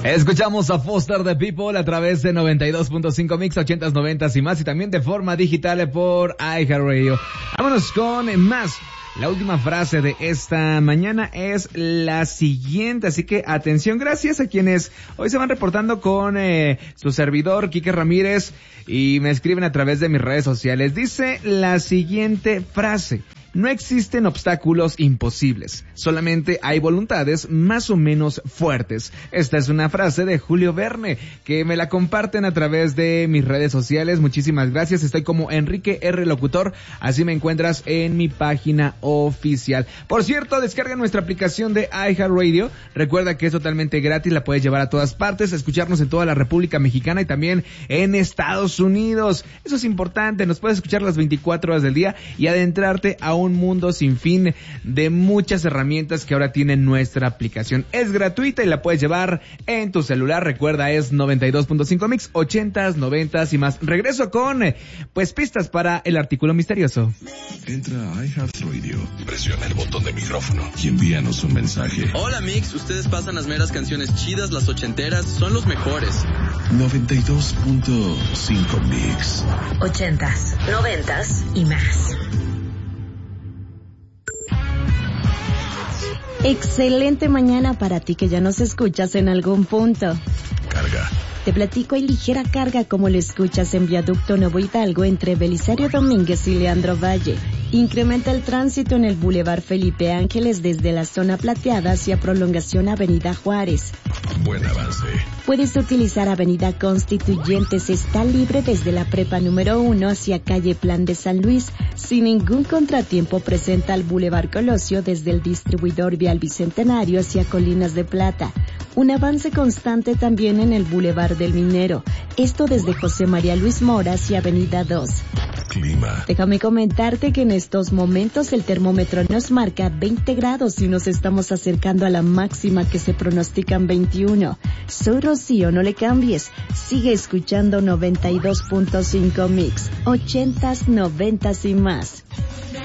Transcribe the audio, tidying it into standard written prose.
Escuchamos a Foster the People a través de 92.5 Mix, 80s, 90s y más, y también de forma digital por iHeartRadio. Vámonos con más. La última frase de esta mañana es la siguiente, así que atención, gracias a quienes hoy se van reportando con su servidor, Quique Ramírez, y me escriben a través de mis redes sociales. Dice la siguiente frase: no existen obstáculos imposibles, solamente hay voluntades más o menos fuertes. Esta es una frase de Julio Verne, que me la comparten a través de mis redes sociales. Muchísimas gracias, estoy como Enrique R. Locutor, así me encuentras en mi página oficial. Por cierto, descarga nuestra aplicación de iHeartRadio, recuerda que es totalmente gratis, la puedes llevar a todas partes, escucharnos en toda la República Mexicana y también en Estados Unidos. Eso es importante, nos puedes escuchar las 24 horas del día y adentrarte a un mundo sin fin de muchas herramientas que ahora tiene nuestra aplicación. Es gratuita y la puedes llevar en tu celular. Recuerda, es 92.5 Mix, 80s, 90s y más. Regreso con, pistas para el artículo misterioso. Entra a iHeartRadio, presiona el botón de micrófono y envíanos un mensaje. Hola Mix, ustedes pasan las meras canciones chidas, las ochenteras, son los mejores. 92.5 Mix. 80s, 90s y más. Excelente mañana para ti que ya nos escuchas en algún punto. Carga. Te platico en ligera carga como lo escuchas en Viaducto Nuevo Hidalgo entre Belisario Domínguez y Leandro Valle. Incrementa el tránsito en el Boulevard Felipe Ángeles desde la zona plateada hacia Prolongación Avenida Juárez. Buen avance. Puedes utilizar Avenida Constituyentes, está libre desde la prepa número 1 hacia calle Plan de San Luis. Sin ningún contratiempo presenta el Boulevard Colosio desde el distribuidor vial Bicentenario hacia Colinas de Plata. Un avance constante también en el Boulevard del Minero. Esto desde José María Luis Mora hacia Avenida 2. Clima. Déjame comentarte que en estos momentos el termómetro nos marca 20 grados y nos estamos acercando a la máxima que se pronostican 21. Soy Rocío, no le cambies. Sigue escuchando 92.5 Mix, 80s, 90s y más.